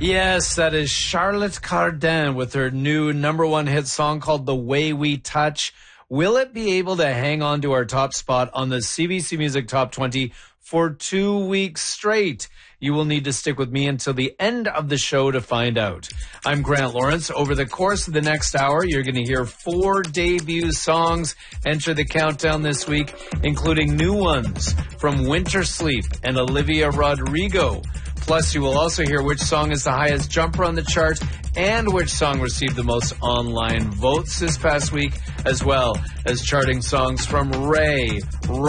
Yes, that is Charlotte Cardin with her new number one hit song called The Way We Touch. Will it be able to hang on to our top spot on the CBC Music Top 20 for 2 weeks straight? You will need to stick with me until the end of the show to find out. I'm Grant Lawrence. Over the course of the next hour, you're going to hear 4 debut songs enter the countdown this week, including new ones from Winter Sleep and Olivia Rodrigo. Plus, you will also hear which song is the highest jumper on the chart and which song received the most online votes this past week, as well as charting songs from Ray,